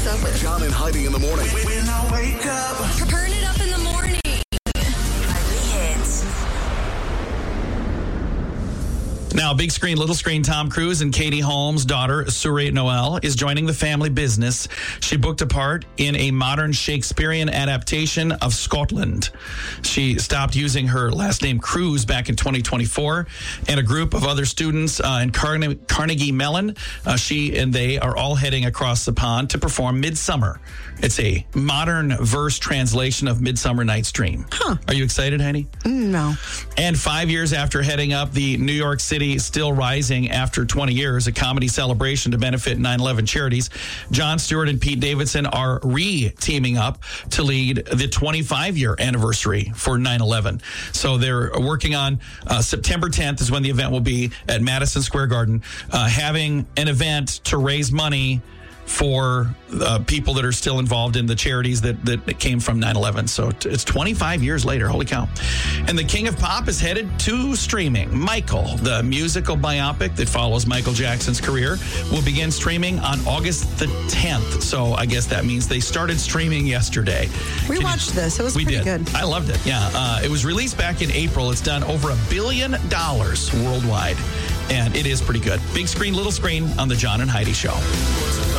wakes up with John and Heidi in the morning. When I wake up. Turn it up in the morning. Now, big screen, little screen, Tom Cruise and Katie Holmes' daughter, Suri Noel, is joining the family business. She booked a part in a modern Shakespearean adaptation of Scotland. She stopped using her last name Cruise back in 2024, and a group of other students in Carnegie Mellon, she and they are all heading across the pond to perform Midsummer. It's a modern verse translation of Midsummer Night's Dream. Huh. Are you excited, Heidi? No. And 5 years after heading up the New York City Still Rising After 20 Years, a comedy celebration to benefit 9/11 charities, Jon Stewart and Pete Davidson are re-teaming up to lead the 25-year anniversary for 9/11. So they're working on September 10th is when the event will be at Madison Square Garden, having an event to raise money for people that are still involved in the charities that came from 9/11. So it's 25 years later. Holy cow. And the King of Pop is headed to streaming. Michael, the musical biopic that follows Michael Jackson's career, will begin streaming on August the 10th. So I guess that means they started streaming yesterday. We watched this. It was pretty good. I loved it. Yeah. It was released back in April. It's done over $1 billion worldwide. And it is pretty good. Big screen, little screen on the John and Heidi Show.